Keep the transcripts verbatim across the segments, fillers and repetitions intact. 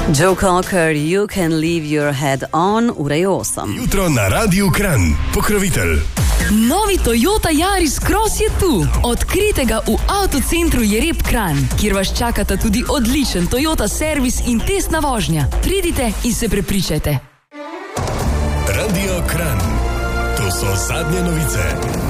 Joe Cocker, You Can Leave Your Head On, ura je osem. Jutro na Radiu Kranj, pokrovitelj. Novi Toyota Yaris Cross je tu. Odkrijte ga v avtocentru Jereb Kranj, kjer vas čakata tudi odličen Toyota servis in testna vožnja. Pridite in se prepričajte. Radio Kranj. To so zadnje novice.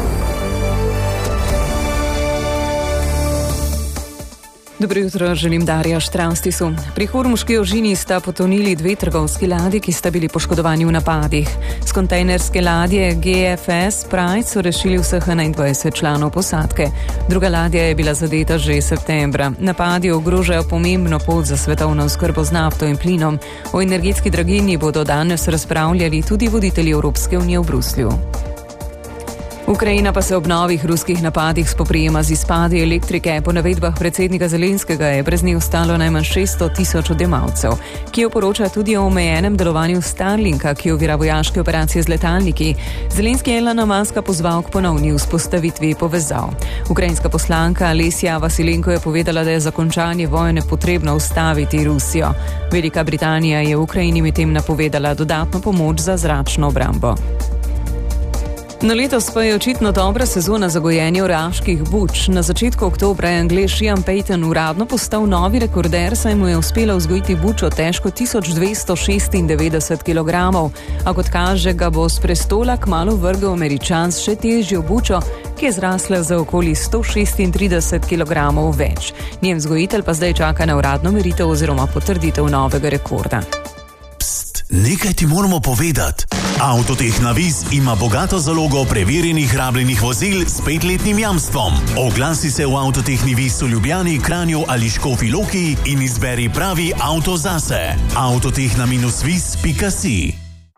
Dobro jutro, želim Darja Štranstisu. Pri Hormuški ožini sta potonili dve trgovski ladji, ki sta bili poškodovani v napadih. Z kontejnerske ladje G F S Pride so rešili vseh enaindvajset članov posadke. Druga ladja je bila zadeta že septembra. Napadi ogrožajo pomembno pot za svetovno oskrbo z nafto in plinom. O energetski draginji bodo danes razpravljali tudi voditelji Evropske unije v Bruslju. Ukrajina pa se ob novih ruskih napadih spoprijema z izpadi elektrike. Po navedbah predsednika Zelenskega je brez nje ostalo najmanj šeststo tisoč odjemalcev, ki jo poroča tudi o omejenem delovanju Starlinka, ki ovira vojaške operacije z letalniki. Zelenski je Elona Muska pozval k ponovni vzpostavitvi povezav. Ukrajinska poslanka Lesja Vasilenko je povedala, da je za končanje vojne potrebno ustaviti Rusijo. Velika Britanija je Ukrajini medtem napovedala dodatno pomoč za zračno obrambo. Na letos pa je očitno dobra sezona za gojenje oraških buč. Na začetku oktobra je Anglež Ian Payton uradno postal novi rekorder, saj mu je uspelo vzgojiti bučo težko tisoč dvesto šestindevetdeset kilogramov. A kot kaže, ga bo s prestola kmalu vrgel Američan s še težjo bučo, ki je zrasla za okoli sto šestintrideset kilogramov več. Njen vzgojitelj pa zdaj čaka na uradno meritev oziroma potrditev novega rekorda. Nekaj ti moramo povedati. Avtotehna Viz ima bogato zalogo preverjenih rabljenih vozil s petletnim jamstvom. Oglasi se v Avtotehni Viz v Ljubljani, Kranju ali Škofji Loki in izberi pravi avto zase. avtotehna viz pika si.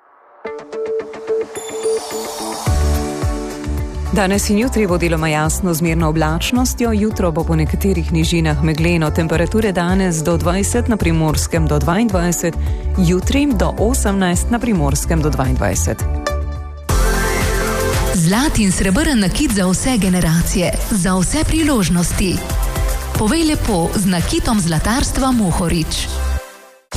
Danes in jutri bo deloma jasno z mirno oblačnostjo, jutro bo po nekaterih nižinah megleno, temperature danes do dvajset, na Primorskem do dvaindvajset, jutri do osemnajst, na Primorskem do dvaindvajset. Zlat in srebrn nakit za vse generacije, za vse priložnosti. Povej lepo z nakitom zlatarstva Mohorič.